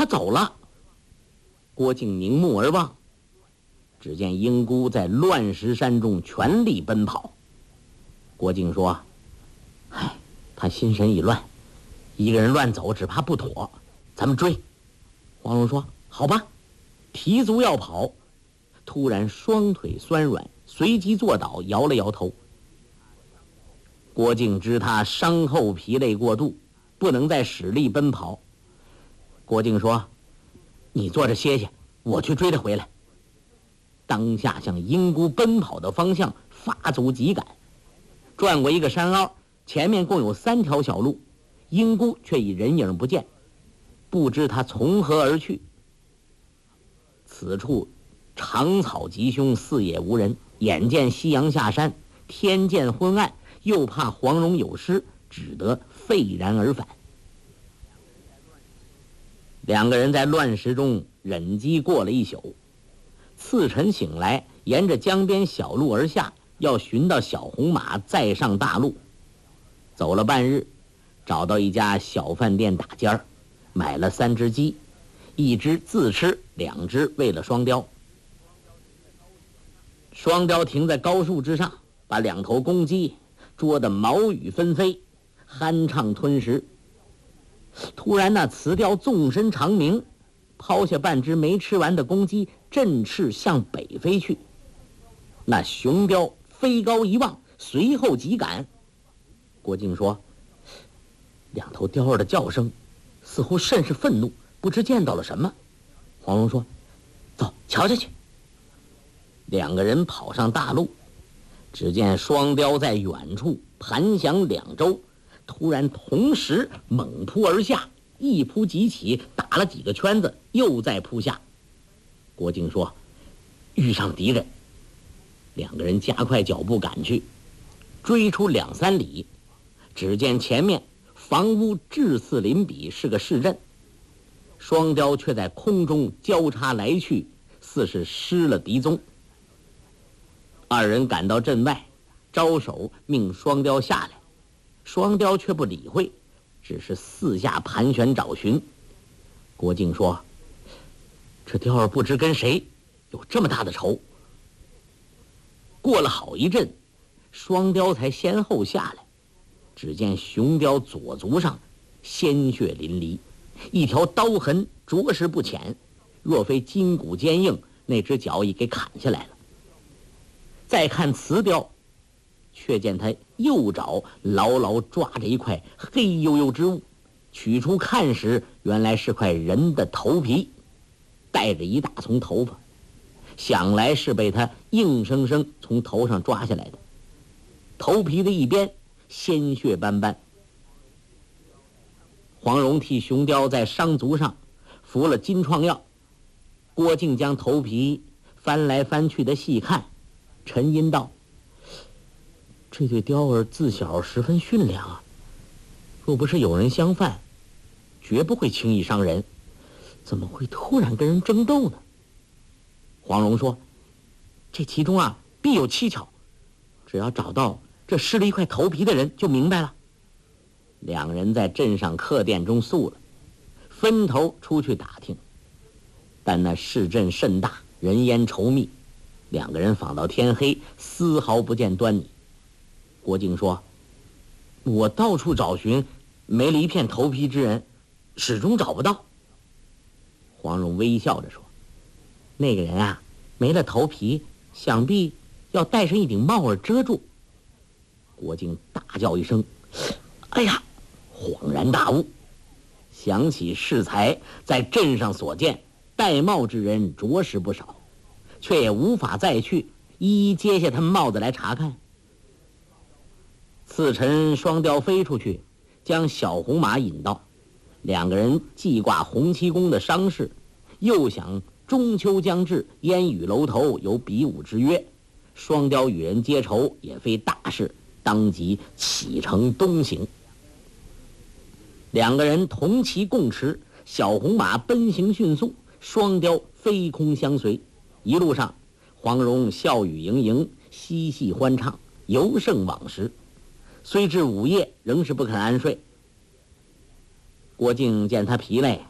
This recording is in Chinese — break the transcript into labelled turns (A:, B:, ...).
A: 他走了。郭靖凝目而望，只见英姑在乱石山中全力奔跑。郭靖说：唉，他心神已乱，一个人乱走只怕不妥，咱们追。黄蓉说：好吧。提足要跑，突然双腿酸软，随即坐倒，摇了摇头。郭靖知他伤后疲累过度，不能再使力奔跑。郭靖说：你坐着歇歇，我去追他回来。当下向英姑奔跑的方向发足急赶，转过一个山凹，前面共有3条小路，英姑却已人影不见，不知他从何而去。此处长草极凶，四野无人，眼见夕阳下山，天渐昏暗，又怕黄蓉有失，只得废然而返。2个人在乱石中忍饥过了一宿。次晨醒来，沿着江边小路而下，要寻到小红马，再上大路。走了半日，找到一家小饭店打尖儿，买了3只鸡，1只自吃，2只喂了双雕。双雕停在高树之上，把2头公鸡捉得毛羽纷飞，酣畅吞食。突然那雌雕纵身长鸣，抛下半只没吃完的公鸡，振翅向北飞去。那雄雕飞高一望，随后急赶。郭靖说：2头雕儿的叫声似乎甚是愤怒，不知见到了什么。黄蓉说：走，瞧瞧去。2个人跑上大路，只见双雕在远处盘翔2周，突然同时猛扑而下，一扑即起，打了几个圈子，又再扑下。郭靖说：遇上敌人。2个人加快脚步赶去，追出2、3里，只见前面房屋质似林比，是个市镇。双雕却在空中交叉来去，似是失了敌踪。2人赶到镇外，招手命双雕下来，双雕却不理会，只是四下盘旋找寻。郭靖说：这雕儿不知跟谁有这么大的仇。过了好一阵，双雕才先后下来，只见雄雕左足上鲜血淋漓，一条刀痕着实不浅，若非筋骨坚硬，那只脚已给砍下来了。再看雌雕，却见他右爪牢牢抓着一块黑黝黝之物，取出看时，原来是块人的头皮，带着一大丛头发，想来是被他硬生生从头上抓下来的。头皮的一边鲜血斑斑。黄蓉替雄雕在伤足上服了金创药，郭靖将头皮翻来翻去的细看，沉吟道：这对雕儿自小十分驯良啊，若不是有人相犯，绝不会轻易伤人，怎么会突然跟人争斗呢？黄蓉说：这其中必有蹊跷，只要找到这失了一块头皮的人就明白了。2人在镇上客店中宿了，分头出去打听，但那市镇甚大，人烟稠密，2个人访到天黑，丝毫不见端倪。郭靖说：我到处找寻，没了一片头皮之人，始终找不到。黄蓉微笑着说：那个人没了头皮，想必要戴上一顶帽儿遮住。郭靖大叫一声：哎呀！恍然大悟，想起适才在镇上所见，戴帽之人着实不少，却也无法再去一一揭下他们帽子来查看。次晨双雕飞出去，将小红马引到，2个人记挂洪七公的伤势，又想中秋将至，烟雨楼头有比武之约，双雕与人结仇也非大事，当即启程东行。2个人同骑共驰，小红马奔行迅速，双雕飞空相随。一路上，黄蓉笑语盈盈，嬉戏欢畅，尤胜往时。虽至午夜，仍是不肯安睡。郭靖见他疲累，